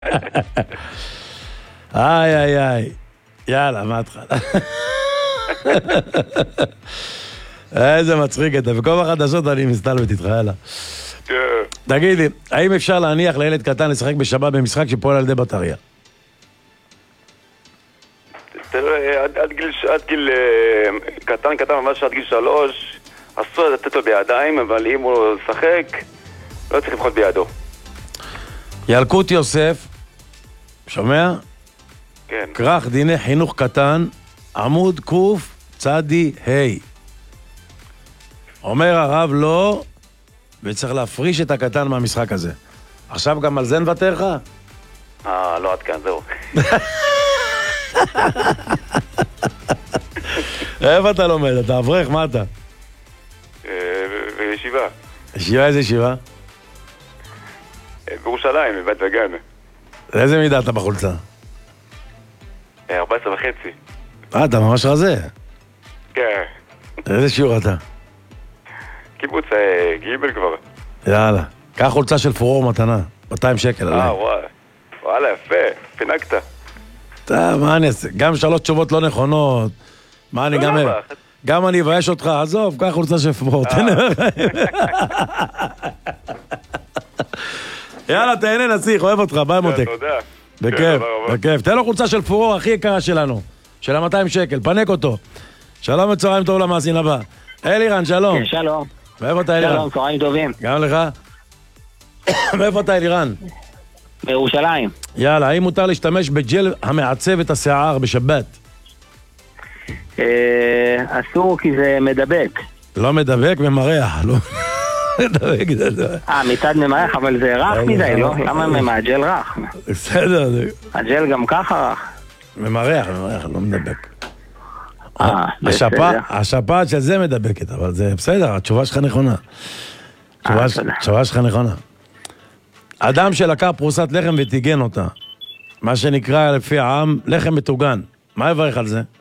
איי, איי, איי. יאללה, מה התחלה? איזה מצחיק אתה, בכל החדשות אני מסתלבט איתך, יאללה. תגיד לי, האם אפשר להניח לילד קטן לשחק בשבת במשחק שפועל על ידי בטריה? תראה, עד גיל קטן, ממש עד גיל 3, אסור לתת לו בידיים, אבל אם הוא שחק, לא צריך לבחור בידו. ילקוט יוסף, שומע? כן. כרך דיני חינוך קטן, עמוד קוף צדי ה'. אומר הרב לא, וצריך להפריש את הקטן מהמשחק הזה. עכשיו גם על זה נוותר לך? לא עד כאן, זהו. איפה אתה לומד? אתה אברך, מה אתה? בישיבה. ישיבה, איזה ישיבה? בירושלים, בבת וגן. איזה מידה אתה בחולצה? 14.5. אתה ממש רזה. כן. איזה שיעור אתה? קיבוץ גיבל כבר. יאללה. קח חולצה של פורור מתנה, 200 שקל. וואלה, יפה, פינקת. מה אני אעשה? גם 3 תשובות לא נכונות. מה אני גם אני אבייש אותך, עזוב, קח חולצה של פורור. יאללה, תהנה נסיך, אוהב אותך, ביי מותק. תודה. בכיף, בכיף. תן לו חולצה של פורור הכי יקרה שלנו, של ה-200 שקל, פנק אותו. שלום וצהריים טוב למאזין הבא. אלירן, שלום. שלום. מאיפה אתה אלירן? שלום, צהריים טובים. גם לך? מאיפה אתה אלירן? בירושלים. יאללה, האם מותר להשתמש בג'ל המעצב את השיער בשבת? אסור כי זה מדבק. לא מדבק, ממרח, לא מדבק. מצד ממרח, אבל זה רך מדי, לא? למה הג'ל רך? בסדר. הג'ל גם ככה רך. ממרח, לא מדבק. השפעת של זה מדבקת, אבל זה בסדר, התשובה שלך נכונה. התשובה שלך נכונה. אדם שלקח פרוסת לחם וטיגן אותה, מה שנקרא לפי העם לחם מטוגן, מה יברך על זה?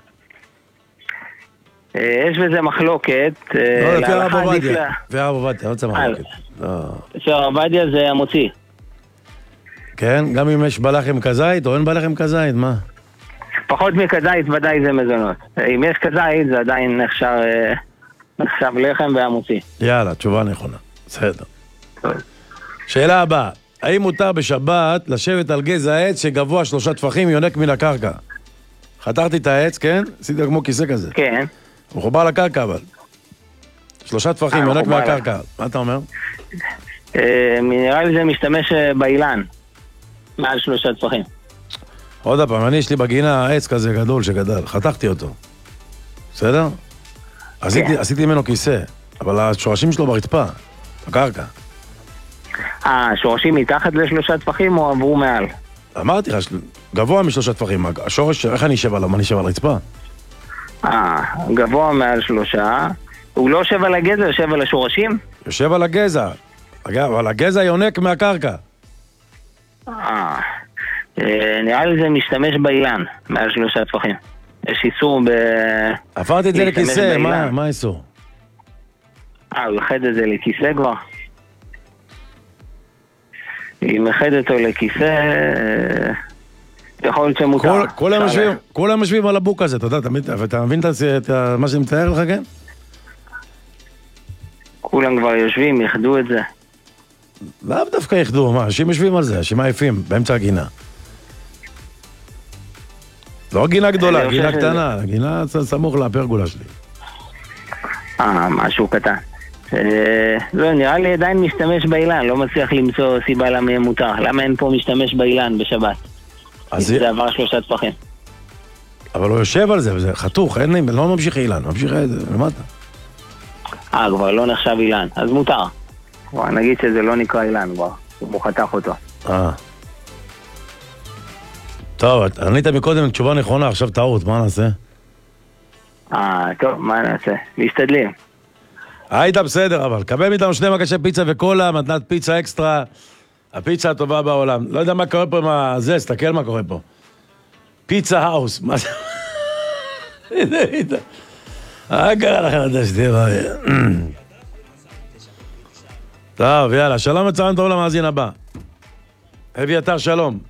יש בזה מחלוקת. לא, לפי הרב עובדיה. לפי הרב עובדיה, לא רוצה מחלוקת. לפי הרב עובדיה זה המוציא. כן? גם אם יש בלחם כזית או אין בלחם כזית, מה? פחות מכזית ודאי זה מזונות. אם יש כזית זה עדיין נחשב לחם והמוציא. יאללה, תשובה נכונה. בסדר. שאלה הבאה, האם מותר בשבת לשבת על גזע העץ שגבוה 3 טפחים יונק מן הקרקע? חתכתי את העץ, כן? עשיתי כמו כיסא כזה. כן. הוא מחובר לקרקע אבל. 3 טפחים יונק מהקרקע. מה אתה אומר? נראה לי זה משתמש באילן. מעל 3 טפחים. עוד פעם, יש לי בגינה עץ כזה גדול שגדל, חתכתי אותו. בסדר? עשיתי ממנו כיסא, אבל השורשים שלו ברצפה, בקרקע. השורשים מתחת ל3 טפחים או עברו מעל? אמרתי לך, גבוה מ3 טפחים. השורש, איך אני אשב עליו? מה אני אשב על רצפה? גבוה מעל 3. הוא לא יושב על הגזע, יושב על השורשים? יושב על הגזע. אבל הגזע יונק מהקרקע. נראה לי זה משתמש באילן, מעל 3 טפחים. יש איסור עברתי את זה לכיסא, מה האיסור? הוא יחד את זה לכיסא כבר. אם יחד אותו לכיסא, יכול להיות שמותר. כולם משווים על הבוק הזה, אתה יודע, אתה מבין את מה שאני מתאר לך, כן? כולם כבר יושבים, יחדו את זה. לאו דווקא יחדו, מה? אנשים יושבים על זה, אנשים עייפים, באמצע הגינה. לא גינה גדולה, גינה קטנה, גינה סמוך לפרגולה שלי. משהו קטן. לא, נראה לי עדיין משתמש באילן, לא מצליח למצוא סיבה למה מותר. למה אין פה משתמש באילן בשבת? זה עבר 3 טפחים. אבל הוא יושב על זה, וזה חתוך, לא ממשיך אילן, ממשיך למטה. כבר לא נחשב אילן, אז מותר. נגיד שזה לא נקרא אילן כבר, הוא חתך אותו. טוב, ענית מקודם תשובה נכונה, עכשיו טעות, מה נעשה? טוב, מה נעשה? משתדלים. היית בסדר, אבל קבל מאיתנו 2 מקשי פיצה וקולה, מתנת פיצה אקסטרה, הפיצה הטובה בעולם. לא יודע מה קורה פה עם זה, סתכל מה קורה פה. פיצה האוס, מה זה? הנה. קרה לכם את השתירה. טוב, יאללה, שלום וצהריים טוב למאזין הבא. אביתר, שלום.